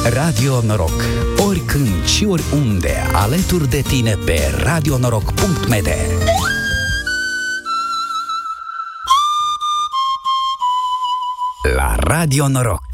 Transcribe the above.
Radio Noroc. Oricând și oriunde, alături de tine pe radionoroc.md. La Radio Noroc.